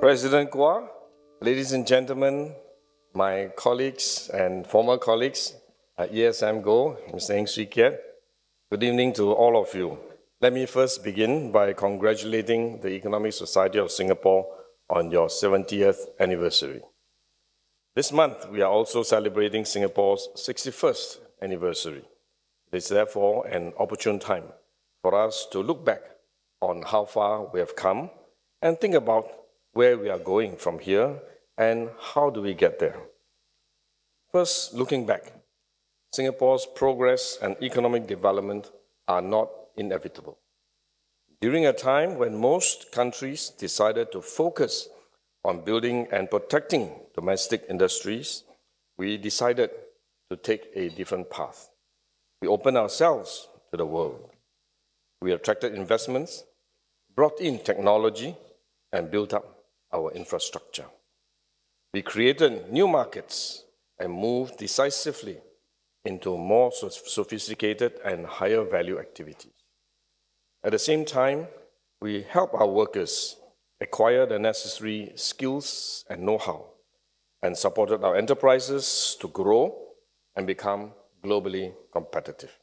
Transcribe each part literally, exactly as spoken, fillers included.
President Kua, ladies and gentlemen, my colleagues and former colleagues at E S M Go, Mister Heng Swee Keat, good evening to all of you. Let me first begin by congratulating the Economic Society of Singapore on your seventieth anniversary. This month, we are also celebrating Singapore's sixty-first anniversary. It is therefore an opportune time for us to look back on how far we have come and think about where we are going from here and how do we get there. First, looking back, Singapore's progress and economic development are not inevitable. During a time when most countries decided to focus on building and protecting domestic industries, we decided to take a different path. We opened ourselves to the world. We attracted investments, brought in technology, and built up our infrastructure. We created new markets and moved decisively into more sophisticated and higher value activities. At the same time, we help our workers acquire the necessary skills and know-how and supported our enterprises to grow and become globally competitive.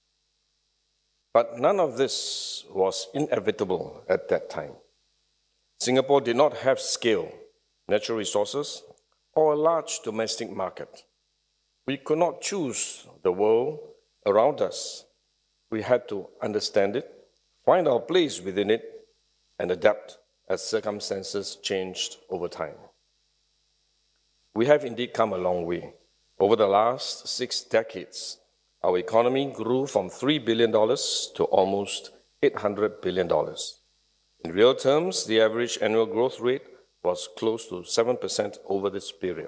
But none of this was inevitable at that time. Singapore did not have scale, natural resources, or a large domestic market. We could not choose the world around us. We had to understand it, find our place within it, and adapt as circumstances changed over time. We have indeed come a long way. Over the last six decades, our economy grew from three billion dollars to almost eight hundred billion dollars. In real terms, the average annual growth rate was close to seven percent over this period.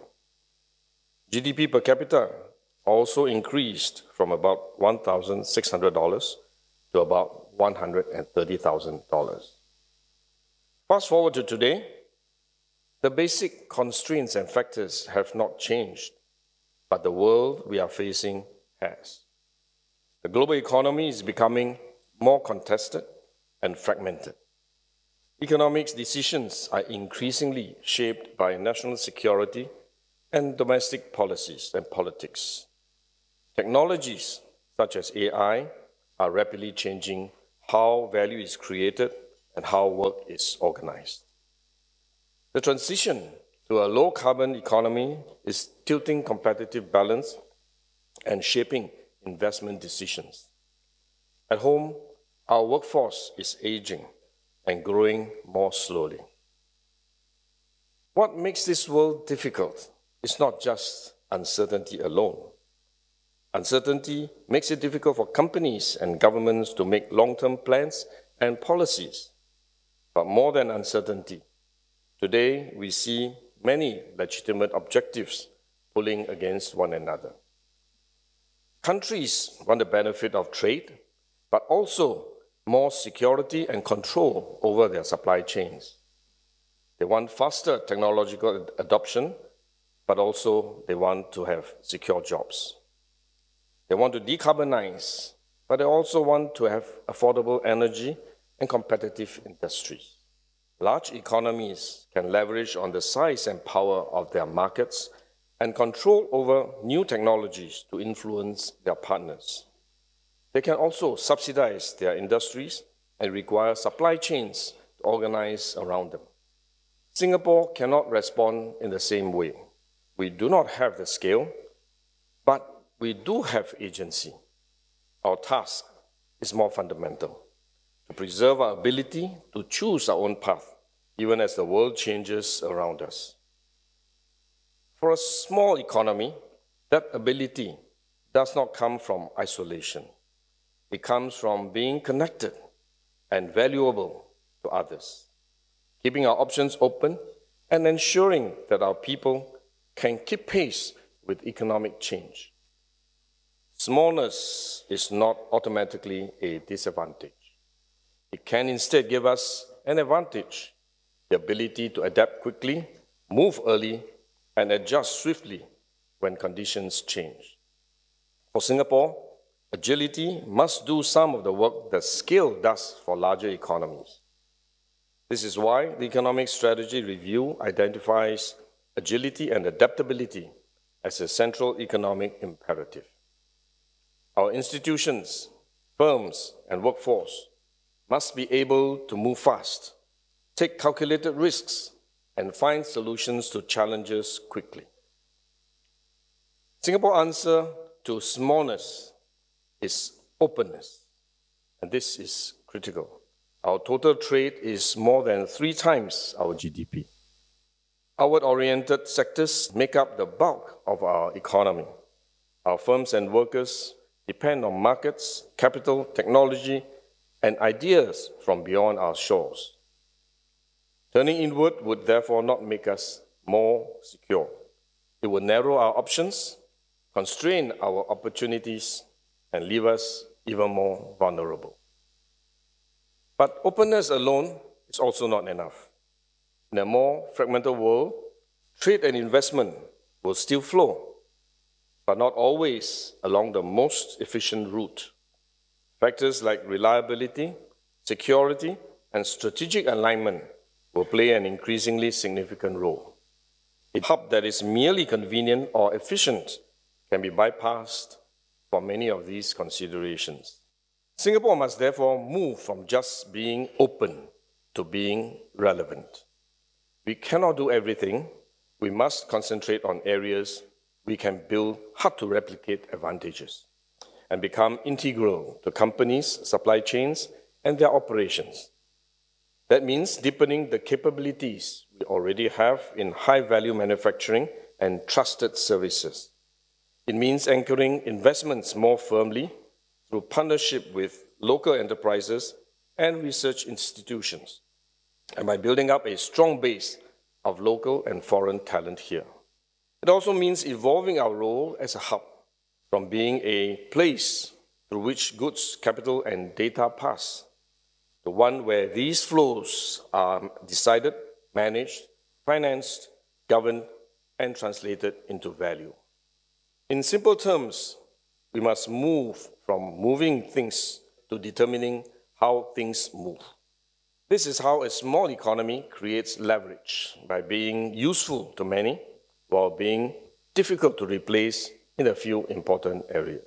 G D P per capita also increased from about one thousand six hundred dollars to about one hundred thirty thousand dollars. Fast forward to today, the basic constraints and factors have not changed, but the world we are facing has. The global economy is becoming more contested and fragmented. Economic decisions are increasingly shaped by national security and domestic policies and politics. Technologies such as A I are rapidly changing how value is created and how work is organized. The transition to a low-carbon economy is tilting competitive balance and shaping investment decisions. At home, our workforce is aging and growing more slowly. What makes this world difficult is not just uncertainty alone. Uncertainty makes it difficult for companies and governments to make long-term plans and policies. But more than uncertainty, today we see many legitimate objectives pulling against one another. Countries want the benefit of trade, but also more security and control over their supply chains. They want faster technological adoption, but also they want to have secure jobs. They want to decarbonize, but they also want to have affordable energy and competitive industries. Large economies can leverage on the size and power of their markets and control over new technologies to influence their partners. They can also subsidize their industries and require supply chains to organize around them. Singapore cannot respond in the same way. We do not have the scale, but we do have agency. Our task is more fundamental: to preserve our ability to choose our own path, even as the world changes around us. For a small economy, that ability does not come from isolation. It comes from being connected and valuable to others, keeping our options open and ensuring that our people can keep pace with economic change. Smallness is not automatically a disadvantage. It can instead give us an advantage, the ability to adapt quickly, move early, and adjust swiftly when conditions change. For Singapore, agility must do some of the work that scale does for larger economies. This is why the Economic Strategy Review identifies agility and adaptability as a central economic imperative. Our institutions, firms, and workforce must be able to move fast, take calculated risks, and find solutions to challenges quickly. Singapore's answer to smallness is openness, and this is critical. Our total trade is more than three times our G D P. Outward-oriented sectors make up the bulk of our economy. Our firms and workers depend on markets, capital, technology, and ideas from beyond our shores. Turning inward would therefore not make us more secure. It would narrow our options, constrain our opportunities, and leave us even more vulnerable. But openness alone is also not enough. In a more fragmented world, trade and investment will still flow, but not always along the most efficient route. Factors like reliability, security, and strategic alignment will play an increasingly significant role. A hub that is merely convenient or efficient can be bypassed for many of these considerations. Singapore must therefore move from just being open to being relevant. We cannot do everything. We must concentrate on areas we can build hard-to-replicate advantages and become integral to companies' supply chains and their operations. That means deepening the capabilities we already have in high-value manufacturing and trusted services. It means anchoring investments more firmly through partnership with local enterprises and research institutions, and by building up a strong base of local and foreign talent here. It also means evolving our role as a hub from being a place through which goods, capital, and data pass to one where these flows are decided, managed, financed, governed, and translated into value. In simple terms, we must move from moving things to determining how things move. This is how a small economy creates leverage, by being useful to many while being difficult to replace in a few important areas.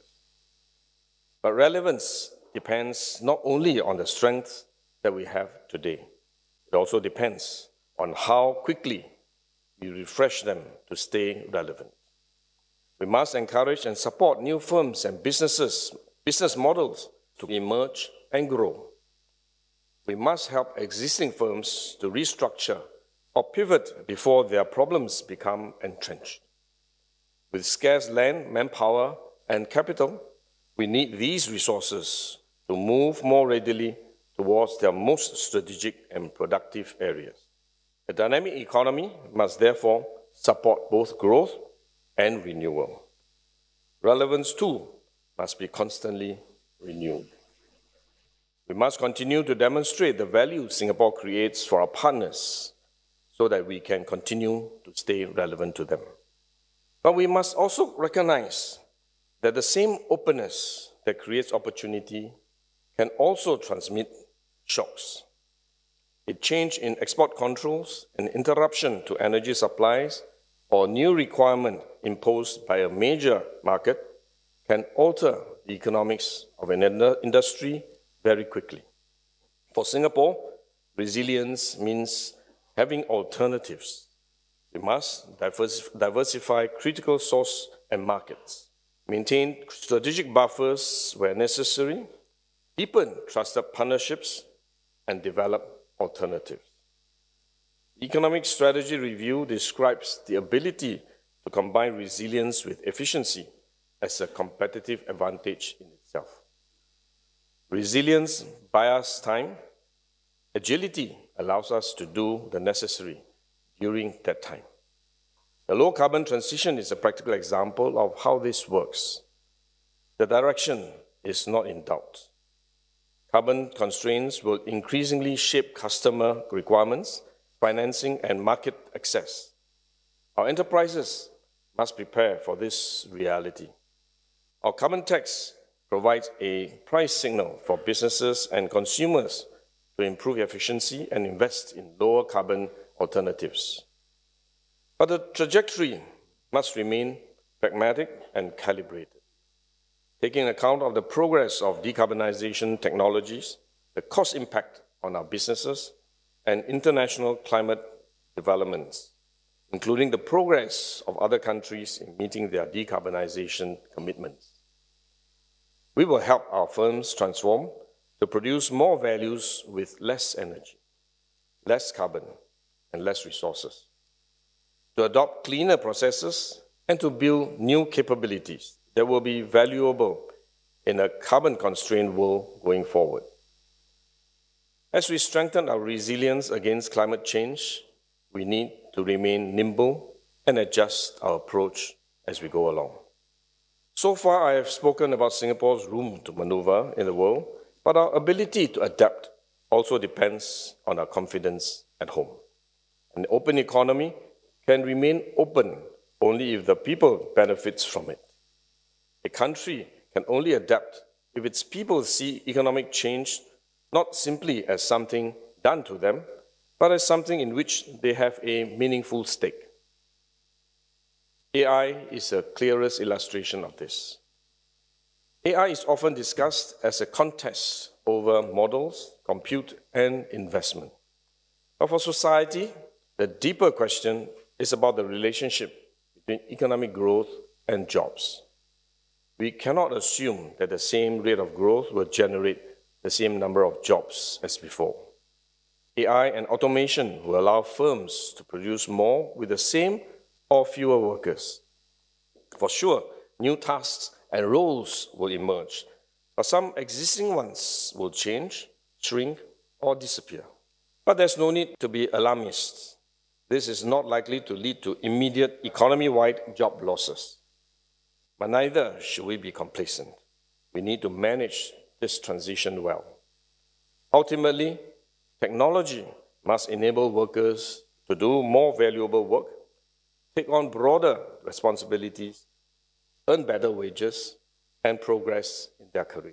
But relevance depends not only on the strength that we have today, it also depends on how quickly we refresh them to stay relevant. We must encourage and support new firms and businesses, business models to emerge and grow. We must help existing firms to restructure or pivot before their problems become entrenched. With scarce land, manpower, and capital, we need these resources to move more readily towards their most strategic and productive areas. A dynamic economy must therefore support both growth and renewal. Relevance, too, must be constantly renewed. We must continue to demonstrate the value Singapore creates for our partners so that we can continue to stay relevant to them. But we must also recognize that the same openness that creates opportunity can also transmit shocks. A change in export controls, an interruption to energy supplies, or new requirement imposed by a major market can alter the economics of an industry very quickly. For Singapore, resilience means having alternatives. We must diversify critical source and markets, maintain strategic buffers where necessary, deepen trusted partnerships, and develop alternatives. The Economic Strategy Review describes the ability to combine resilience with efficiency as a competitive advantage in itself. Resilience buys time. Agility allows us to do the necessary during that time. The low-carbon transition is a practical example of how this works. The direction is not in doubt. Carbon constraints will increasingly shape customer requirements, financing, and market access. Our enterprises must prepare for this reality. Our carbon tax provides a price signal for businesses and consumers to improve efficiency and invest in lower carbon alternatives. But the trajectory must remain pragmatic and calibrated, taking account of the progress of decarbonization technologies, the cost impact on our businesses, and international climate developments, including the progress of other countries in meeting their decarbonization commitments. We will help our firms transform to produce more values with less energy, less carbon, and less resources, to adopt cleaner processes, and to build new capabilities that will be valuable in a carbon-constrained world going forward. As we strengthen our resilience against climate change, we need to remain nimble and adjust our approach as we go along. So far, I have spoken about Singapore's room to maneuver in the world, but our ability to adapt also depends on our confidence at home. An open economy can remain open only if the people benefit from it. A country can only adapt if its people see economic change not simply as something done to them, but as something in which they have a meaningful stake. A I is the clearest illustration of this. A I is often discussed as a contest over models, compute, and investment. But for society, the deeper question is about the relationship between economic growth and jobs. We cannot assume that the same rate of growth will generate the same number of jobs as before. A I and automation will allow firms to produce more with the same or fewer workers. For sure, new tasks and roles will emerge, but some existing ones will change, shrink, or disappear. But there's no need to be alarmist. This is not likely to lead to immediate economy-wide job losses. But neither should we be complacent. We need to manage this transition well. Ultimately, technology must enable workers to do more valuable work, take on broader responsibilities, earn better wages, and progress in their career.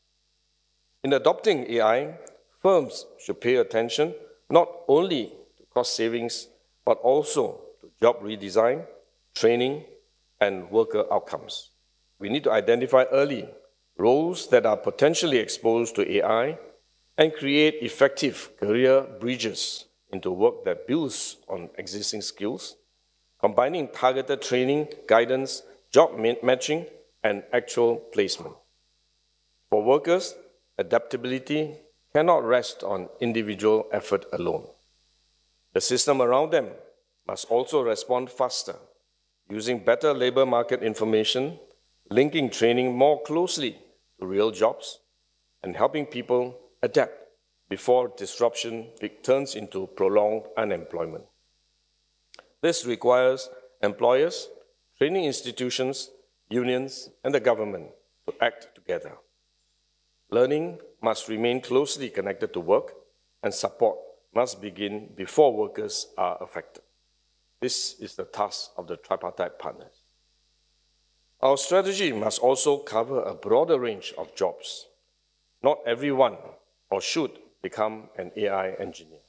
In adopting A I, firms should pay attention not only to cost savings, but also to job redesign, training, and worker outcomes. We need to identify early roles that are potentially exposed to A I and create effective career bridges into work that builds on existing skills, combining targeted training, guidance, job matching, and actual placement. For workers, adaptability cannot rest on individual effort alone. The system around them must also respond faster, using better labor market information, linking training more closely to real jobs, and helping people adapt before disruption turns into prolonged unemployment. This requires employers, training institutions, unions, and the government to act together. Learning must remain closely connected to work, and support must begin before workers are affected. This is the task of the tripartite partners. Our strategy must also cover a broader range of jobs. Not everyone, or should, become an A I engineer.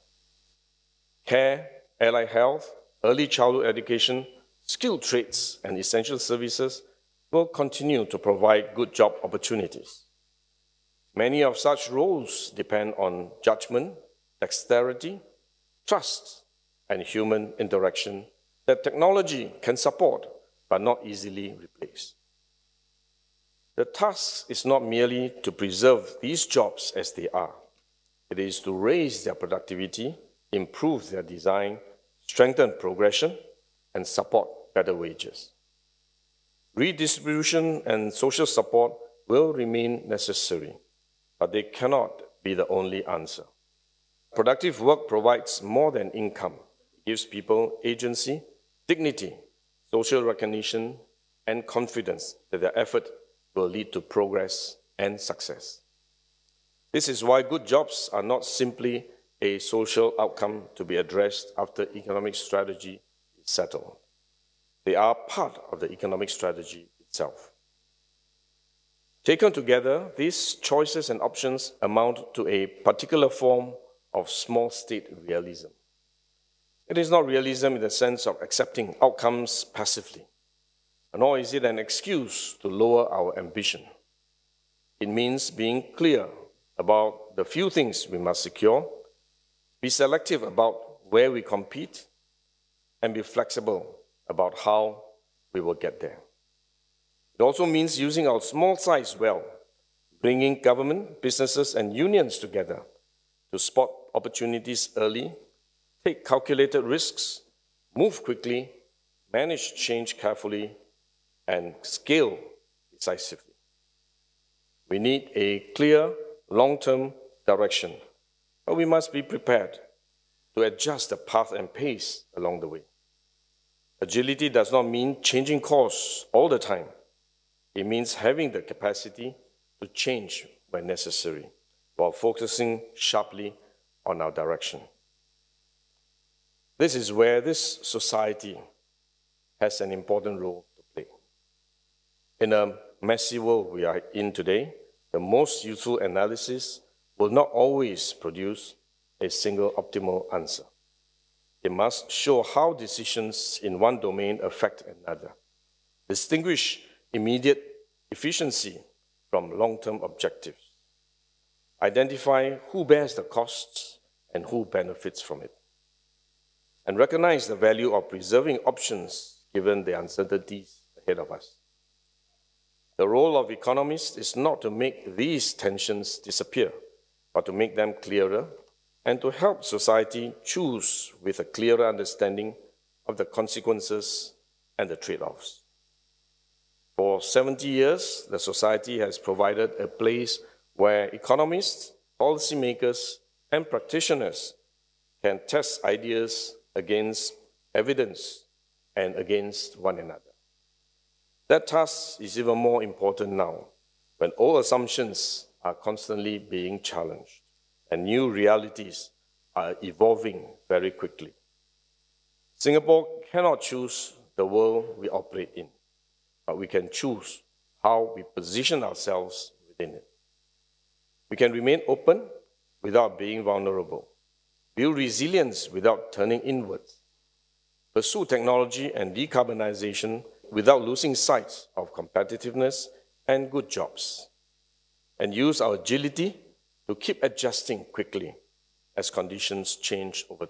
Care, allied health, early childhood education, skilled trades, and essential services will continue to provide good job opportunities. Many of such roles depend on judgment, dexterity, trust, and human interaction that technology can support but not easily replace. The task is not merely to preserve these jobs as they are. It is to raise their productivity, improve their design, strengthen progression, and support better wages. Redistribution and social support will remain necessary, but they cannot be the only answer. Productive work provides more than income. It gives people agency, dignity, social recognition, and confidence that their effort will lead to progress and success. This is why good jobs are not simply a social outcome to be addressed after economic strategy is settled. They are part of the economic strategy itself. Taken together, these choices and options amount to a particular form of small state realism. It is not realism in the sense of accepting outcomes passively, nor is it an excuse to lower our ambition. It means being clear about the few things we must secure, be selective about where we compete, and be flexible about how we will get there. It also means using our small size well, bringing government, businesses, and unions together to spot opportunities early, take calculated risks, move quickly, manage change carefully, and scale decisively. We need a clear, long-term direction, but we must be prepared to adjust the path and pace along the way. Agility does not mean changing course all the time. It means having the capacity to change when necessary, while focusing sharply on our direction. This is where this society has an important role to play. In a messy world we are in today, the most useful analysis will not always produce a single optimal answer. It must show how decisions in one domain affect another, distinguish immediate efficiency from long-term objectives, identify who bears the costs and who benefits from it, and recognize the value of preserving options given the uncertainties ahead of us. The role of economists is not to make these tensions disappear, but to make them clearer and to help society choose with a clearer understanding of the consequences and the trade-offs. For seventy years, the society has provided a place where economists, policymakers, and practitioners can test ideas against evidence and against one another. That task is even more important now, when old assumptions are constantly being challenged and new realities are evolving very quickly. Singapore cannot choose the world we operate in, but we can choose how we position ourselves within it. We can remain open without being vulnerable, build resilience without turning inwards, pursue technology and decarbonization without losing sight of competitiveness and good jobs, and use our agility to keep adjusting quickly as conditions change over time.